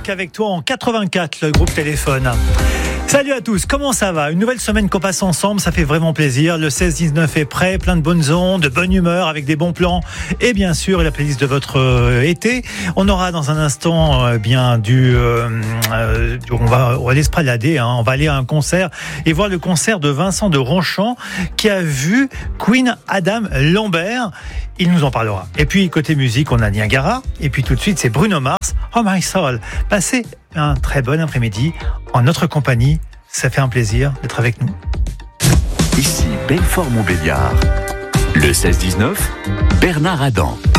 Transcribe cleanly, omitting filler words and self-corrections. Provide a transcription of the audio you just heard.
Rock avec toi en 84, le groupe Téléphone. Salut à tous, comment ça va? Une nouvelle semaine qu'on passe ensemble, ça fait vraiment plaisir. Le 16-19 est prêt, plein de bonnes ondes, de bonne humeur, avec des bons plans et bien sûr la playlist de votre été. On aura dans un instant on va aller se balader, on va aller à un concert et voir le concert de Vincent de Ronchamp qui a vu Queen Adam Lambert. Il nous en parlera. Et puis côté musique, on a Niagara et puis tout de suite c'est Bruno Mars, Oh My Soul. Passez un très bon après-midi en notre compagnie. Ça fait un plaisir d'être avec nous. Ici Belfort-Montbéliard. Le 16-19, Bernard Adam.